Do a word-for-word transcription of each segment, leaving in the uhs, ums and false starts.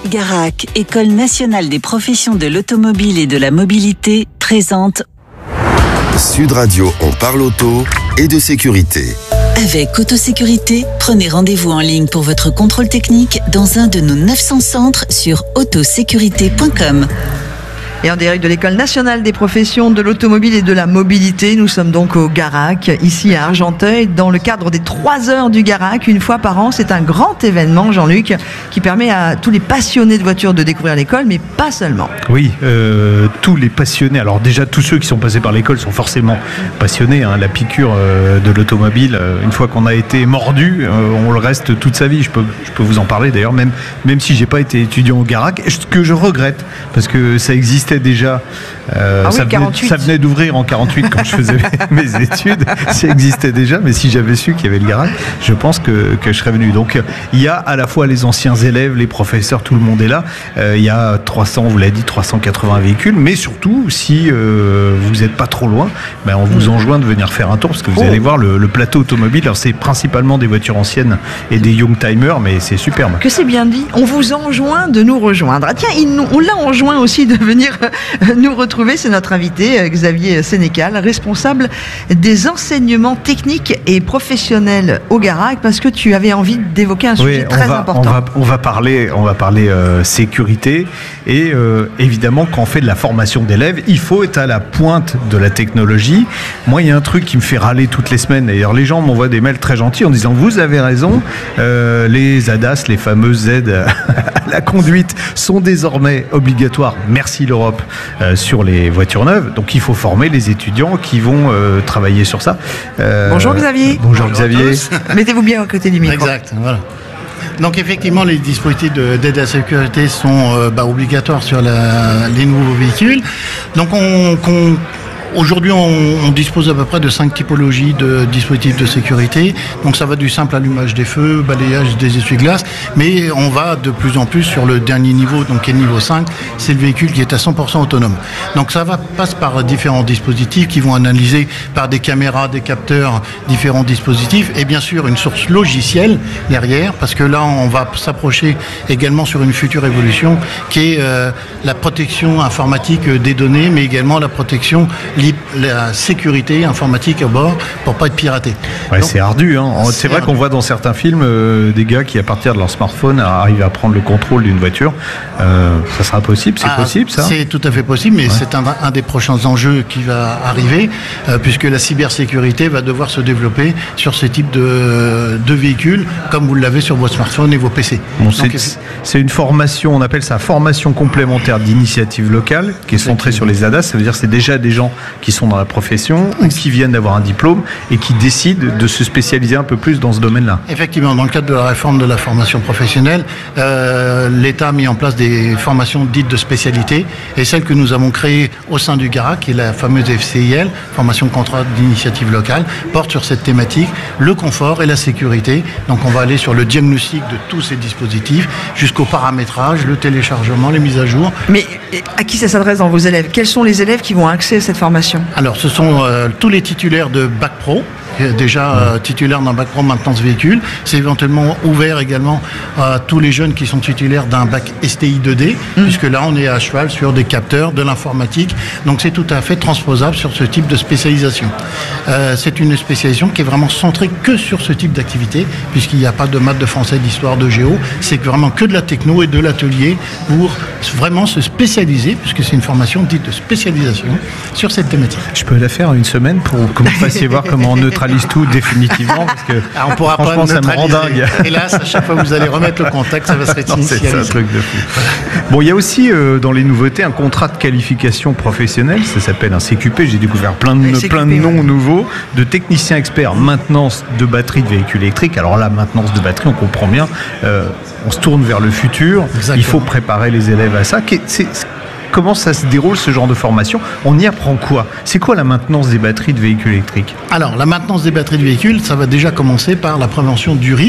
Garac, École nationale des professions de l'automobile et de la mobilité, présente Sud Radio, on parle auto et de sécurité. Avec Autosécurité, prenez rendez-vous en ligne pour votre contrôle technique dans un de nos neuf cents centres sur autosécurité point com. Et en direct de l'École nationale des professions de l'automobile et de la mobilité, nous sommes donc au Garac, ici à Argenteuil, dans le cadre des trois heures du Garac, une fois par an. C'est un grand événement, Jean-Luc, qui permet à tous les passionnés de voitures de découvrir l'école, mais pas seulement. Oui, euh, tous les passionnés. Alors déjà, tous ceux qui sont passés par l'école sont forcément passionnés. Hein. La piqûre euh, de l'automobile, euh, une fois qu'on a été mordu, euh, on le reste toute sa vie. Je peux, je peux vous en parler d'ailleurs, même, même si j'ai pas été étudiant au Garac, ce que je regrette, parce que ça existe déjà, euh, ah oui, ça, venait, ça venait d'ouvrir en quarante-huit quand je faisais mes études, ça existait déjà, mais si j'avais su qu'il y avait le Garac, je pense que, que je serais venu. Donc il y a à la fois les anciens élèves, les professeurs, tout le monde est là. Euh, il y a trois cents, vous l'avez dit, trois cent quatre-vingts véhicules, mais surtout si euh, vous n'êtes pas trop loin, ben, on vous enjoint de venir faire un tour, parce que vous oh. allez voir le, le plateau automobile. Alors c'est principalement des voitures anciennes et des Youngtimers, mais c'est superbe. Que c'est bien dit, on vous enjoint de nous rejoindre. Ah, tiens, il, on l'a enjoint aussi de venir nous retrouver, c'est notre invité Xavier Sénécal, responsable des enseignements techniques et professionnels au Garac, parce que tu avais envie d'évoquer un sujet oui, très va, important. On va, on va parler, on va parler euh, sécurité et euh, évidemment quand on fait de la formation d'élèves, il faut être à la pointe de la technologie. Moi, il y a un truc qui me fait râler toutes les semaines. D'ailleurs, les gens m'envoient des mails très gentils en disant vous avez raison, euh, les A D A S, les fameuses aides à la conduite sont désormais obligatoires. Merci l'Europe. Euh, sur les voitures neuves, donc il faut former les étudiants qui vont euh, travailler sur ça. Euh, bonjour Xavier. Bonjour, bonjour Xavier. Mettez-vous bien à côté du micro. Exact, voilà. Donc effectivement, les dispositifs de, d'aide à la sécurité sont euh, bah, obligatoires sur la, les nouveaux véhicules. Donc on, on Aujourd'hui, on, on dispose à peu près de cinq typologies de dispositifs de sécurité. Donc ça va du simple allumage des feux, balayage des essuie-glaces, mais on va de plus en plus sur le dernier niveau, donc qui est le niveau cinq, c'est le véhicule qui est à cent pour cent autonome. Donc ça va passe par différents dispositifs qui vont analyser par des caméras, des capteurs, différents dispositifs, et bien sûr une source logicielle derrière, parce que là on va s'approcher également sur une future évolution qui est euh, la protection informatique des données, mais également la protection la sécurité informatique à bord pour pas être piraté. Ouais, c'est ardu. Hein. C'est, c'est vrai ardu. Qu'on voit dans certains films euh, des gars qui, à partir de leur smartphone, arrivent à prendre le contrôle d'une voiture. Euh, ça sera possible, c'est ah, possible ça ? C'est tout à fait possible, mais ouais. c'est un, un des prochains enjeux qui va arriver, euh, puisque la cybersécurité va devoir se développer sur ce type de, de véhicules, comme vous l'avez sur vos smartphones et vos P C. Bon, Donc, c'est, c'est une formation, on appelle ça formation complémentaire d'initiative locale, qui est centrée sur les A D A S. Ça veut dire que c'est déjà des gens qui sont dans la profession ou qui viennent d'avoir un diplôme et qui décident de se spécialiser un peu plus dans ce domaine-là. Effectivement, dans le cadre de la réforme de la formation professionnelle, euh, l'État a mis en place des formations dites de spécialité, et celle que nous avons créée au sein du Garac, qui est la fameuse F C I L, formation contrat d'initiative locale, porte sur cette thématique, le confort et la sécurité. Donc on va aller sur le diagnostic de tous ces dispositifs, jusqu'au paramétrage, le téléchargement, les mises à jour. Mais à qui ça s'adresse dans vos élèves ? Quels sont les élèves qui vont avoir accès à cette formation ? Alors, ce sont euh, tous les titulaires de Bac Pro, déjà euh, titulaires d'un Bac Pro maintenance véhicule. C'est éventuellement ouvert également à tous les jeunes qui sont titulaires d'un Bac S T I deux D, mmh. puisque là, on est à cheval sur des capteurs, de l'informatique. Donc, c'est tout à fait transposable sur ce type de spécialisation. Euh, c'est une spécialisation qui est vraiment centrée que sur ce type d'activité, puisqu'il n'y a pas de maths, de français, d'histoire, de géo. C'est vraiment que de la techno et de l'atelier pour vraiment se spécialiser, puisque c'est une formation dite de spécialisation sur cette thématique. Je peux la faire en une semaine pour que vous fassiez voir comment on neutralise tout définitivement, parce que ah, on pourra franchement pas ça me rend dingue. Hélas, à chaque fois que vous allez remettre le contact, ça va se réinitialiser. C'est un truc de fou. Bon, il y a aussi euh, dans les nouveautés un contrat de qualification professionnelle, ça s'appelle un C Q P. J'ai découvert plein de, oui, plein de noms ouais. nouveaux de techniciens experts maintenance de batterie de véhicules électriques. Alors là, maintenance de batterie, on comprend bien, euh, on se tourne vers le futur. Exactement. Il faut préparer les élèves à ça. C'est, Comment ça se déroule ce genre de formation ? On y apprend quoi ? C'est quoi la maintenance des batteries de véhicules électriques ? Alors, la maintenance des batteries de véhicules, ça va déjà commencer par la prévention du risque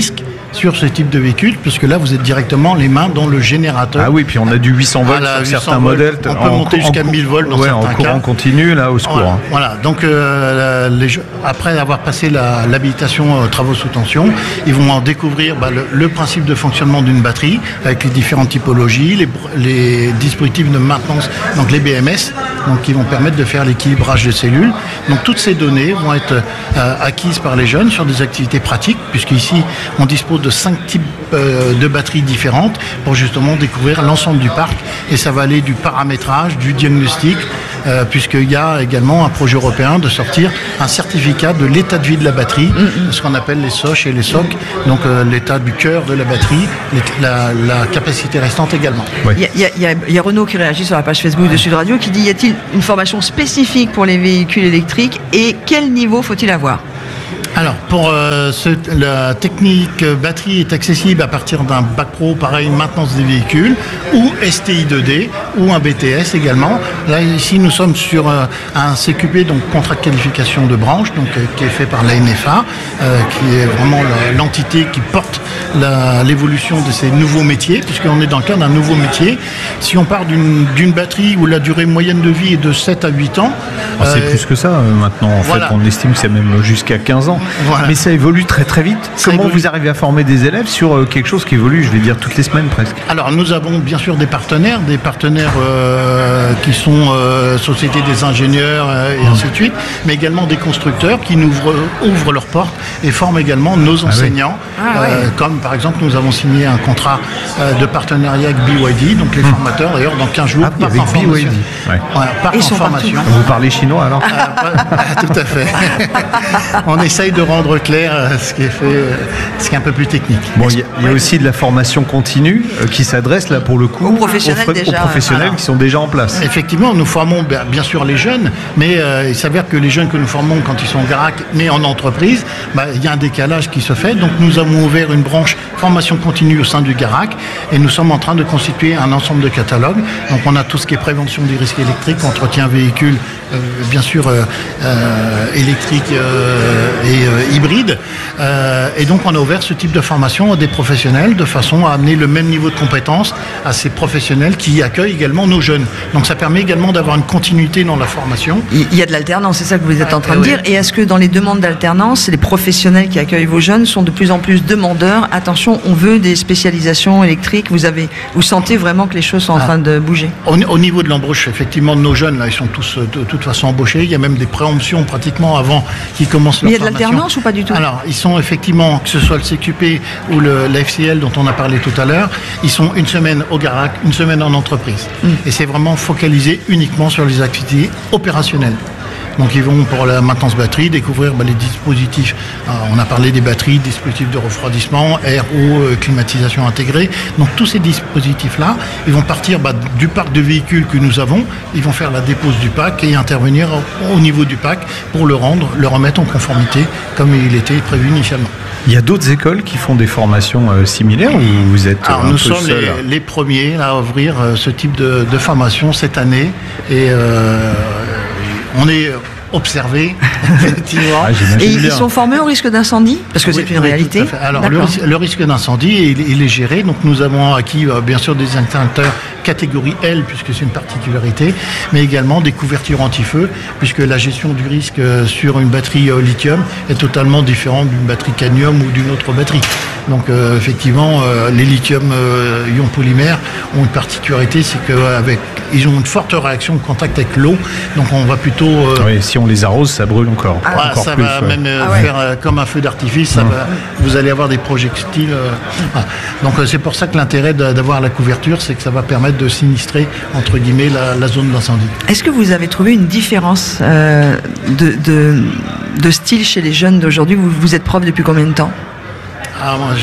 sur ce type de véhicule, puisque là, vous êtes directement les mains dans le générateur. Ah oui, puis on a du huit cents volts Voilà, sur huit cents certains volts. modèles. On peut en, monter jusqu'à en, mille volts dans ouais, certains en courant cas. continu, là, au secours. Voilà, Hein. voilà. Donc euh, les, après avoir passé la, l'habilitation euh, travaux sous tension, ils vont en découvrir bah, le, le principe de fonctionnement d'une batterie avec les différentes typologies, les, les dispositifs de maintenance, donc les B M S, donc qui vont permettre de faire l'équilibrage des cellules. Donc toutes ces données vont être euh, acquises par les jeunes sur des activités pratiques, puisqu'ici on dispose de cinq types euh, de batteries différentes pour justement découvrir l'ensemble du parc, et ça va aller du paramétrage, du diagnostic, euh, puisqu'il y a également un projet européen de sortir un certificat de l'état de vie de la batterie, mm-hmm. ce qu'on appelle les S O C et les S O C, donc euh, l'état du cœur de la batterie, la, la capacité restante également. Il oui. y, y, y, y a Renaud qui réagit sur la page Facebook de Sud Radio qui dit: y a-t-il une formation spécifique pour les véhicules électriques et quel niveau faut-il avoir ? Alors, pour euh, ce, la technique batterie est accessible à partir d'un bac pro, pareil, maintenance des véhicules, ou S T I deux D, ou un B T S également. Là, ici, nous sommes sur euh, un C Q P, donc contrat de qualification de branche, donc, euh, qui est fait par l'A N F A, euh, qui est vraiment la, l'entité qui porte la, l'évolution de ces nouveaux métiers, puisqu'on est dans le cadre d'un nouveau métier. Si on part d'une, d'une batterie où la durée moyenne de vie est de sept à huit ans... Oh, c'est euh, plus que ça, euh, maintenant. En voilà. fait, on estime que c'est même jusqu'à quinze ans. Voilà. Mais ça évolue très très vite. Ça Comment évolue. Vous arrivez à former des élèves sur quelque chose qui évolue, je vais dire, toutes les semaines presque? Alors nous avons bien sûr des partenaires, des partenaires euh, qui sont euh, Société des ingénieurs euh, et mmh. ainsi de suite, mais également des constructeurs qui nous ouvrent, ouvrent leurs portes et forment également nos enseignants. Ah, oui. euh, ah, comme par exemple nous avons signé un contrat euh, de partenariat avec B Y D, donc les mmh. formateurs d'ailleurs dans quinze jours ah, partent avec en formation. B Y D. Ouais. Voilà, partent en formation. Vous parlez chinois alors? euh, Tout à fait. On essaye de rendre clair ce qui est fait, ce qui est un peu plus technique. Bon, il y, y a aussi de la formation continue euh, qui s'adresse là pour le coup aux professionnels, aux, déjà, aux professionnels alors. qui sont déjà en place. Effectivement, nous formons bien sûr les jeunes, mais euh, il s'avère que les jeunes que nous formons quand ils sont en Garac, mais en entreprise, bah, il y a un décalage qui se fait. Donc nous avons ouvert une branche formation continue au sein du Garac et nous sommes en train de constituer un ensemble de catalogues. Donc on a tout ce qui est prévention des risques électriques, entretien véhicule, euh, bien sûr euh, euh, électrique euh, et euh, hybride. Euh, et donc on a ouvert ce type de formation à des professionnels de façon à amener le même niveau de compétence à ces professionnels qui accueillent également nos jeunes. Donc ça permet également d'avoir une continuité dans la formation. Il y a de l'alternance, c'est ça que vous êtes en train de dire. Et est-ce que dans les demandes d'alternance, les professionnels qui accueillent vos jeunes sont de plus en plus demandeurs? Attention, on veut des spécialisations électriques. Vous avez, vous sentez vraiment que les choses sont en ah. train de bouger? Au, au niveau de l'embauche, effectivement, de nos jeunes, là, ils sont tous de, de toute façon embauchés. Il y a même des préemptions pratiquement avant qu'ils commencent leur formation. Il y a de l'alternance ou pas du tout? Alors, ils sont effectivement, que ce soit le C Q P ou le, la F C L dont on a parlé tout à l'heure, ils sont une semaine au Garac, une semaine en entreprise. Mm. Et c'est vraiment focalisé uniquement sur les activités opérationnelles. Donc ils vont pour la maintenance batterie découvrir bah, les dispositifs, euh, on a parlé des batteries, dispositifs de refroidissement, air, eau, euh, climatisation intégrée. Donc tous ces dispositifs-là, ils vont partir bah, du parc de véhicules que nous avons, ils vont faire la dépose du pack et intervenir au, au niveau du pack pour le rendre, le remettre en conformité comme il était prévu initialement. Il y a d'autres écoles qui font des formations euh, similaires ou vous êtes Alors, un nous peu sommes seul les, les premiers à ouvrir euh, ce type de, de formation cette année et euh, on est observé, effectivement. Ah, et ils bien. sont formés au risque d'incendie? Parce que oui, c'est une oui, réalité. Alors, le, le risque d'incendie, il, il est géré. Donc, nous avons acquis, euh, bien sûr, des extincteurs catégorie L, puisque c'est une particularité, mais également des couvertures anti-feu, puisque la gestion du risque euh, sur une batterie euh, lithium est totalement différente d'une batterie cadmium ou d'une autre batterie. Donc, euh, effectivement, euh, les lithium euh, ions polymères ont une particularité, c'est qu'ils ont une forte réaction de contact avec l'eau. Donc, on va plutôt... Euh, oui, si on les arrose, ça brûle encore. Ah, encore ça plus, va ouais. même euh, ah ouais. faire euh, comme un feu d'artifice. Ça mmh. va, vous allez avoir des projectiles. Euh, voilà. Donc euh, c'est pour ça que l'intérêt d'avoir la couverture, c'est que ça va permettre de sinistrer entre guillemets la, la zone d'incendie. Est-ce que vous avez trouvé une différence euh, de, de, de style chez les jeunes d'aujourd'hui? Vous, vous êtes prof depuis combien de temps? Ah, moi,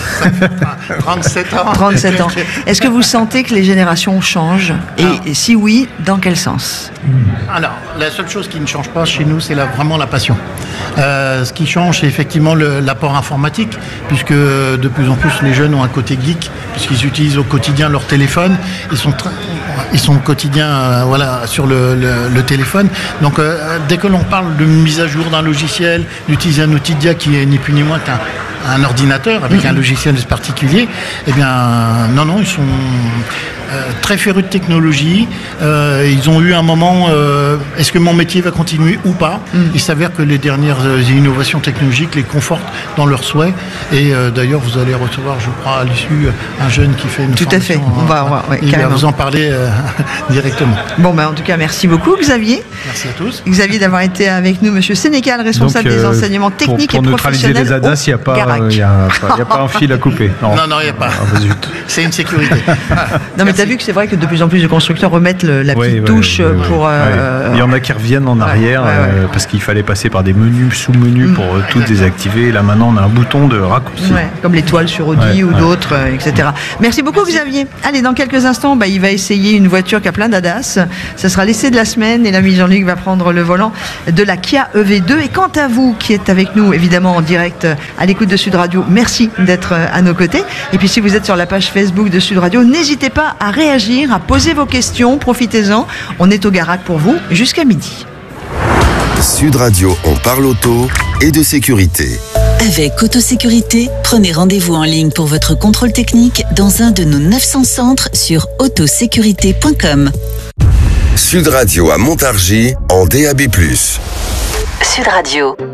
je... trente-sept ans. trente-sept ans. Est-ce que vous sentez que les générations changent? Et, ah. et si oui, dans quel sens? Alors, la seule chose qui ne change pas chez nous, c'est la, vraiment la passion. Euh, ce qui change, c'est effectivement le, l'apport informatique, puisque de plus en plus, les jeunes ont un côté geek, puisqu'ils utilisent au quotidien leur téléphone. Ils sont, très, ils sont au quotidien euh, voilà, sur le, le, le téléphone. Donc, euh, dès que l'on parle de mise à jour d'un logiciel, d'utiliser un outil D I A qui est ni plus ni moins qu'un un ordinateur avec mmh. un logiciel particulier. Eh bien, non, non, ils sont euh, très férus de technologie. Euh, ils ont eu un moment, euh, est-ce que mon métier va continuer ou pas? mmh. Il s'avère que les dernières innovations technologiques les confortent dans leurs souhaits. Et euh, d'ailleurs, vous allez recevoir, je crois, à l'issue, un jeune qui fait une Tout formation. Tout à fait, on va, on va, ouais, il va vous en parler euh, directement. Bon, ben, en tout cas, merci beaucoup, Xavier. Merci à tous. Xavier d'avoir été avec nous, Monsieur Sénécal, responsable Donc, euh, des enseignements techniques pour, pour et professionnels. Pour neutraliser les A D A S, il n'y a, pas, a, a pas un fil à couper. Non, non, il n'y a pas. Ah, c'est une sécurité. Non, mais tu as vu que c'est vrai que de plus en plus de constructeurs remettent le, la petite oui, touche oui, pour... Oui. Euh, il y en a qui reviennent en arrière ouais, ouais, ouais. Euh, parce qu'il fallait passer par des menus, sous-menus mmh. pour euh, tout désactiver. Là, maintenant, on a un bouton de raccourci. Ouais, comme l'étoile sur Audi ouais, ou ouais. d'autres, euh, et cetera. Merci beaucoup, Merci. Xavier. Allez, dans quelques instants, bah, il va essayer une voiture qui a plein d'A D A S. Ça sera l'essai de la semaine et l'ami Jean-Luc va prendre le volant de la Kia E V deux. Et quant à vous, qui êtes avec nous, évidemment, en direct à l'écoute de Sud Radio, merci d'être à nos côtés. Et puis, si vous êtes sur la page Facebook de Sud Radio, n'hésitez pas à réagir, à poser vos questions. Profitez-en. On est au Garac pour vous jusqu'à midi. Sud Radio, on parle auto et de sécurité. Avec Autosécurité, prenez rendez-vous en ligne pour votre contrôle technique dans un de nos neuf cents centres sur autosécurité point com. Sud Radio à Montargis en D A B plus. Sud Radio.